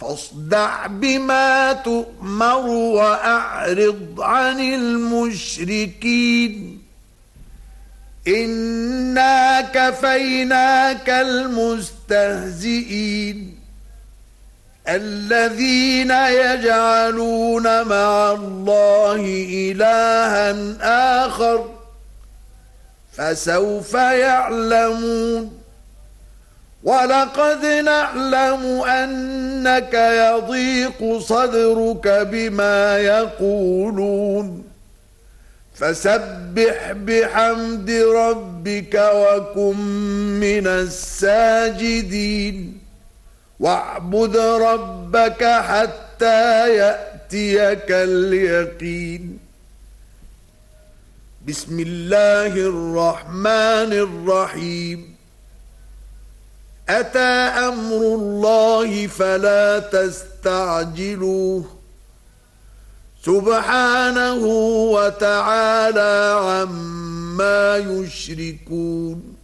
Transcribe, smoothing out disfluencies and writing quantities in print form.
فاصدع بما تؤمر وأعرض عن المشركين إنا كفيناك المستهزئين الذين يجعلون مع الله إلها آخر فسوف يعلمون ولقد نعلم أنك يضيق صدرك بما يقولون فسبح بحمد ربك وكن من الساجدين واعبد ربك حتى يأتيك اليقين بسم الله الرحمن الرحيم أتى أمر الله فلا تستعجلوه سبحانه وتعالى عما يشركون